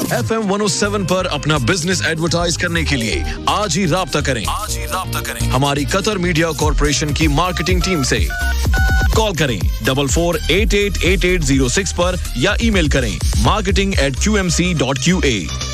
FM 107 पर अपना business advertise करने के लिए आज ही राब्ता करें। हमारी कतर मीडिया कॉर्पोरेशन की मार्केटिंग टीम से कॉल करें 44888806 पर या ईमेल करें marketing@qmc.qa।